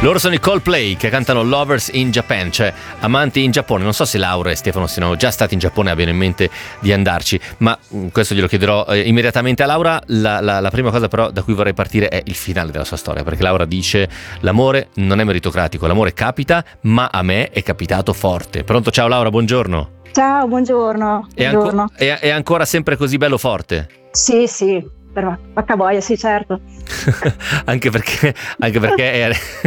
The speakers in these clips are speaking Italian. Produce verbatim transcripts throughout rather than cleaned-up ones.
Loro sono i Coldplay che cantano Lovers in Japan, cioè amanti in Giappone. Non so se Laura e Stefano siano già stati in Giappone e abbiano in mente di andarci, ma mh, questo glielo chiederò eh, immediatamente a Laura. La, la, la prima cosa però da cui vorrei partire è il finale della sua storia, perché Laura dice: l'amore non è meritocratico, l'amore capita, ma a me è capitato forte. Pronto? Ciao Laura, buongiorno. Ciao, buongiorno. È, buongiorno. Anco- è, è ancora sempre così bello forte? Sì, sì, però vacca boia, sì, certo. anche perché, anche perché è,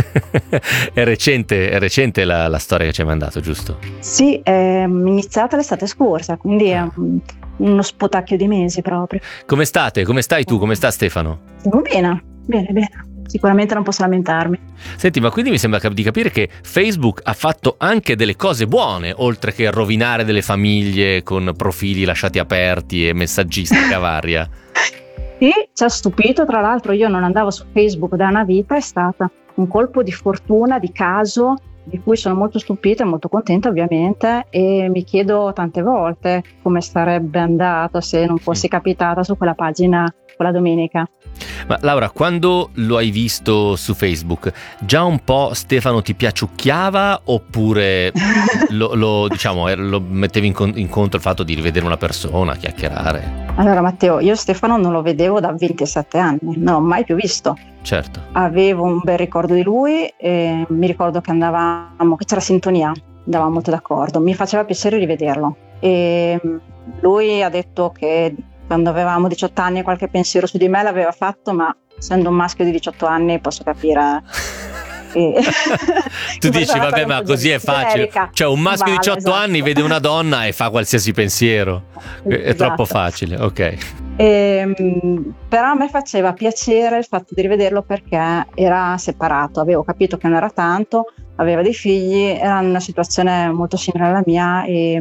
è recente, è recente la, la storia che ci hai mandato, giusto? Sì, è iniziata l'estate scorsa, quindi è un- uno spotacchio di mesi proprio. Come state? Come stai tu? Come sta Stefano? Stiamo bene, bene, bene. Sicuramente non posso lamentarmi. Senti, ma quindi mi sembra cap- di capire che Facebook ha fatto anche delle cose buone, oltre che rovinare delle famiglie con profili lasciati aperti e messaggistica varia. Sì, ci ha stupito, tra l'altro io non andavo su Facebook da una vita, è stata un colpo di fortuna, di caso, di cui sono molto stupita e molto contenta ovviamente, e mi chiedo tante volte come sarebbe andato se non fossi capitata su quella pagina quella domenica. Ma Laura, quando lo hai visto su Facebook, già un po' Stefano ti piaciucchiava oppure lo, lo, diciamo, eh, lo mettevi in, con- in conto il fatto di rivedere una persona, chiacchierare? Allora Matteo, io Stefano non lo vedevo da ventisette anni, non l'ho mai più visto. Certo. Avevo un bel ricordo di lui e mi ricordo che andavamo, che c'era sintonia, andavamo molto d'accordo, mi faceva piacere rivederlo. E lui ha detto che quando avevamo diciotto anni qualche pensiero su di me l'aveva fatto, ma essendo un maschio di diciotto anni posso capire. E... tu dici vabbè, ma così è facile, cioè un maschio di diciotto esatto. anni vede una donna e fa qualsiasi pensiero, è Esatto. troppo facile, ok. E, però a me faceva piacere il fatto di rivederlo perché era separato, avevo capito che non era tanto, aveva dei figli, era in una situazione molto simile alla mia e,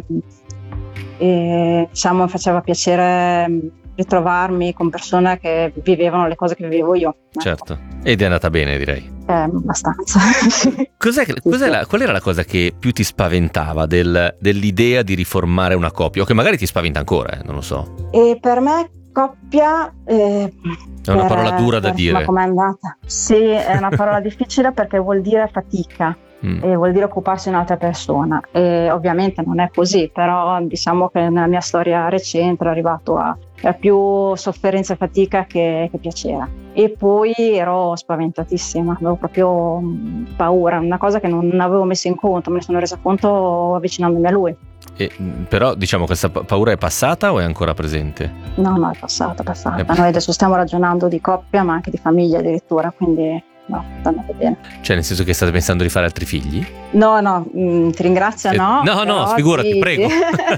e diciamo mi faceva piacere ritrovarmi con persone che vivevano le cose che vivevo io. Certo, ed è andata bene, direi. Eh, abbastanza. Cos'è, cos'è la, qual era la cosa che più ti spaventava del, dell'idea di riformare una coppia? O che magari ti spaventa ancora, eh, non lo so. E per me coppia eh, è una per, parola dura da per, dire. Ma com'è andata? Sì, è una parola difficile perché vuol dire fatica. Mm. E vuol dire occuparsi di un'altra persona e ovviamente non è così, però diciamo che nella mia storia recente è arrivato a, a più sofferenza e fatica che, che piacere, e poi ero spaventatissima, avevo proprio paura, una cosa che non avevo messo in conto, me ne sono resa conto avvicinandomi a lui. E, però diciamo questa paura è passata o è ancora presente? No, no, è passata, è passata. È... Noi adesso stiamo ragionando di coppia ma anche di famiglia addirittura, quindi no, sta andando bene. Cioè, nel senso che state pensando di fare altri figli? No, no, mh, ti ringrazio, eh, no. No, no, figurati, sì, prego.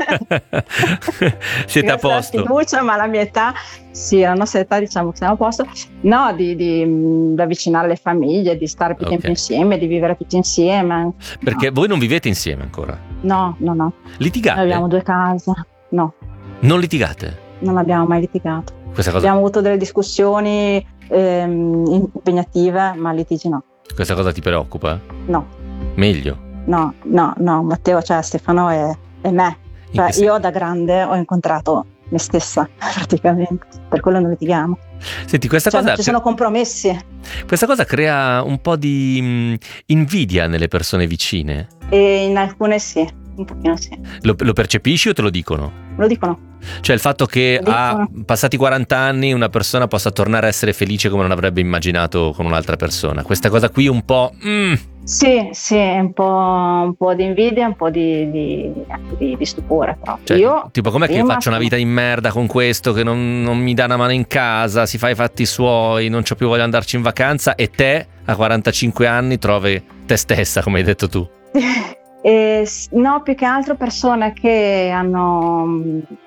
Sì. Siete a posto. La fiducia, ma la mia età, sì, la nostra età diciamo che siamo a posto. No, di, di, di avvicinare le famiglie, di stare più okay. tempo insieme, di vivere tutti insieme. Perché no. voi non vivete insieme ancora? No, no, no. Litigate? Noi abbiamo due case, no. Non litigate? Non abbiamo mai litigato. Questa cosa... Abbiamo avuto delle discussioni ehm, impegnative, ma litigi no. Questa cosa ti preoccupa? No. Meglio? No, no, no, Matteo, cioè Stefano è, è me. Cioè, io da grande ho incontrato me stessa praticamente, per quello non litighiamo. Senti, questa cioè, cosa non ci sono compromessi. Questa cosa crea un po' di mh, invidia nelle persone vicine? E in alcune sì, un pochino sì. Lo, lo percepisci o te lo dicono? Me lo dicono. Cioè il fatto che a passati quaranta anni una persona possa tornare a essere felice come non avrebbe immaginato con un'altra persona. Questa cosa qui un po'... Mm. Sì, sì, un po', un po' di invidia, un po' di, di, di, di stupore. Però. Cioè, io tipo com'è che faccio una vita in merda con questo che non, non mi dà una mano in casa, si fa i fatti suoi, non c'ho più voglia di andarci in vacanza, e te a quarantacinque anni trovi te stessa, come hai detto tu. Eh, no, più che altro persone che hanno